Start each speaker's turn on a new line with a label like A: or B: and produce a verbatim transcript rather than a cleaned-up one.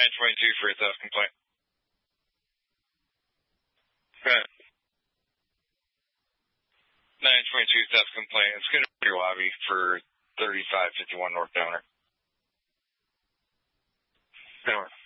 A: nine twenty-two for a theft complaint. Right. nine twenty-two theft complaint. It's going to be your lobby for thirty-five fifty-one North Downer. Downer.